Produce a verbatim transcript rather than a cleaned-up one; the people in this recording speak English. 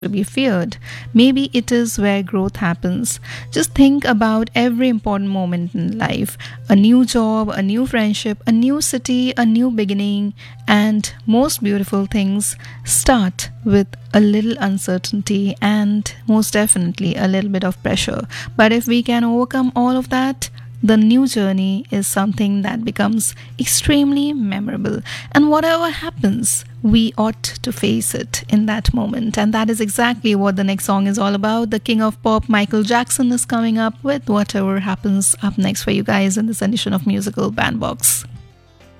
to be feared. Maybe it is where growth happens. Just think about every important moment in life: a new job, a new friendship, a new city, a new beginning, and most beautiful things start with a little uncertainty and most definitely a little bit of pressure. But if we can overcome all of that, the new journey is something that becomes extremely memorable. And whatever happens, we ought to face it in that moment. And that is exactly what the next song is all about. The king of pop, Michael Jackson, is coming up with Whatever Happens up next for you guys in this edition of Musical Bandbox.